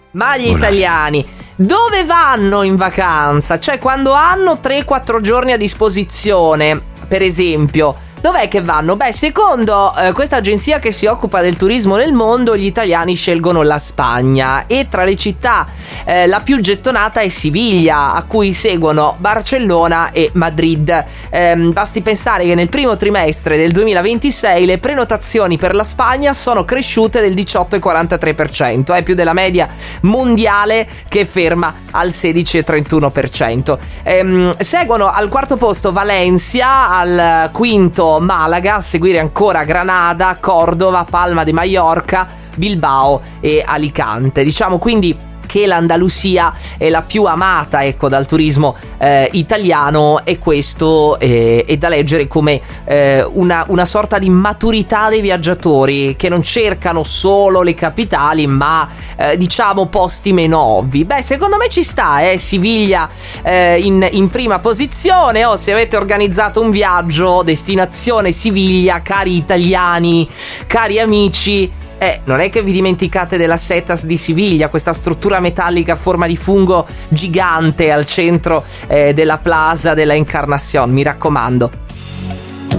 Ma gli italiani dove vanno in vacanza? Cioè, quando hanno 3-4 giorni a disposizione, per esempio, dov'è che vanno? Beh, secondo questa agenzia che si occupa del turismo nel mondo, gli italiani scelgono la Spagna, e tra le città la più gettonata è Siviglia, a cui seguono Barcellona e Madrid. Basti pensare che nel primo trimestre del 2026 le prenotazioni per la Spagna sono cresciute del 18,43%, è più della media mondiale, che è ferma al 16,31%. Seguono al quarto posto Valencia, al quinto Malaga, a seguire ancora Granada, Cordova, Palma de Mallorca, Bilbao e Alicante. Diciamo quindi che l'Andalusia è la più amata, ecco, dal turismo italiano, e questo è da leggere come una sorta di maturità dei viaggiatori, che non cercano solo le capitali, ma diciamo posti meno ovvi. Beh, secondo me ci sta, Siviglia in prima posizione. Se avete organizzato un viaggio destinazione Siviglia, cari italiani, cari amici, non è che vi dimenticate della Setas di Siviglia, questa struttura metallica a forma di fungo gigante al centro della Plaza de la Encarnación, mi raccomando.